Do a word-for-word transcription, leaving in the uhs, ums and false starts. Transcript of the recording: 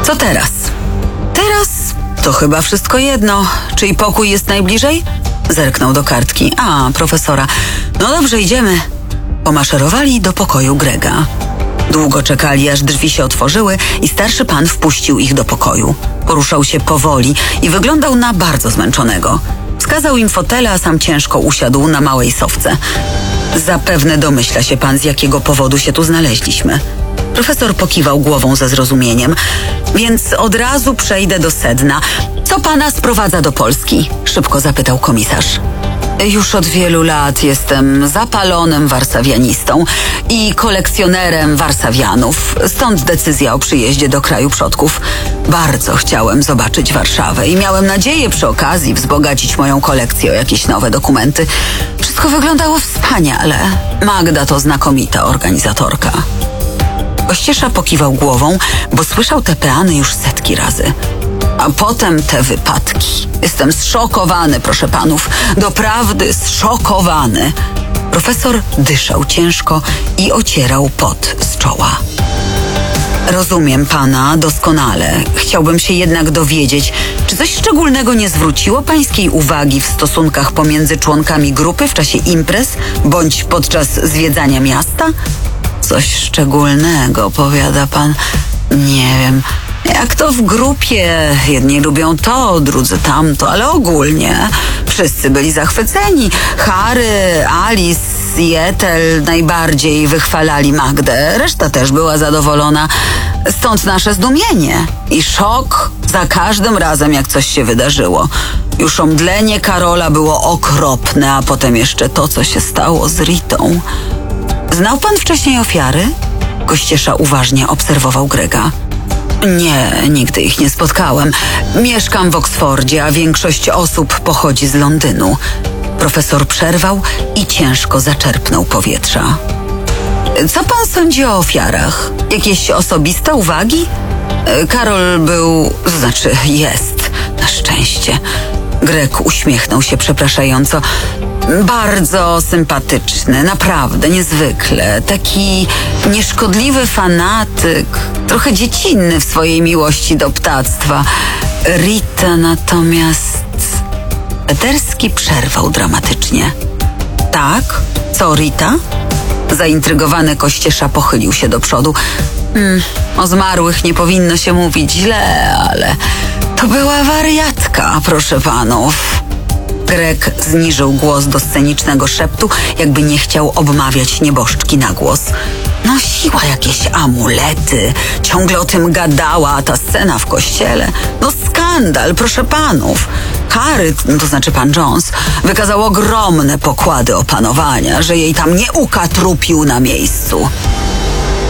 Co teraz? Teraz to chyba wszystko jedno. Czyj pokój jest najbliżej? Zerknął do kartki. A, profesora. No dobrze, idziemy. Pomaszerowali do pokoju Grega. Długo czekali, aż drzwi się otworzyły i starszy pan wpuścił ich do pokoju. Poruszał się powoli i wyglądał na bardzo zmęczonego. Wskazał im fotele, a sam ciężko usiadł na małej sofce. Zapewne domyśla się pan, z jakiego powodu się tu znaleźliśmy. Profesor pokiwał głową ze zrozumieniem. Więc od razu przejdę do sedna. Co pana sprowadza do Polski? Szybko zapytał komisarz. Już od wielu lat jestem zapalonym warszawianistą i kolekcjonerem warszawianów. Stąd decyzja o przyjeździe do kraju przodków. Bardzo chciałem zobaczyć Warszawę i miałem nadzieję przy okazji wzbogacić moją kolekcję o jakieś nowe dokumenty. Wszystko wyglądało wspaniale. Magda to znakomita organizatorka. Kościesza pokiwał głową, bo słyszał te peany już setki razy. A potem te wypadki. Jestem zszokowany, proszę panów. Doprawdy zszokowany. Profesor dyszał ciężko i ocierał pot z czoła. Rozumiem pana doskonale. Chciałbym się jednak dowiedzieć, czy coś szczególnego nie zwróciło pańskiej uwagi w stosunkach pomiędzy członkami grupy w czasie imprez bądź podczas zwiedzania miasta? Coś szczególnego, powiada pan. Nie wiem. Jak to w grupie, jedni lubią to, drudzy tamto, ale ogólnie wszyscy byli zachwyceni. Harry, Alice i Ethel najbardziej wychwalali Magdę, reszta też była zadowolona. Stąd nasze zdumienie i szok za każdym razem, jak coś się wydarzyło. Już omdlenie Karola było okropne, a potem jeszcze to, co się stało z Ritą. Znał pan wcześniej ofiary? Kościesza uważnie obserwował Grega. Nie, nigdy ich nie spotkałem. Mieszkam w Oksfordzie, a większość osób pochodzi z Londynu. Profesor przerwał i ciężko zaczerpnął powietrza. Co pan sądzi o ofiarach? Jakieś osobiste uwagi? Karol był, znaczy jest, na szczęście. Greg uśmiechnął się przepraszająco. Bardzo sympatyczny, naprawdę, niezwykle. Taki nieszkodliwy fanatyk, trochę dziecinny w swojej miłości do ptactwa. Rita natomiast... Peterski przerwał dramatycznie. Tak? Co Rita? Zaintrygowany Kościesza pochylił się do przodu. Hmm, o zmarłych nie powinno się mówić źle, ale to była wariatka, proszę panów. Greg zniżył głos do scenicznego szeptu, jakby nie chciał obmawiać nieboszczki na głos. Nosiła jakieś amulety, ciągle o tym gadała, a ta scena w kościele. No skandal, proszę panów. Harry, to znaczy pan Jones, wykazał ogromne pokłady opanowania, że jej tam nie ukatrupił na miejscu.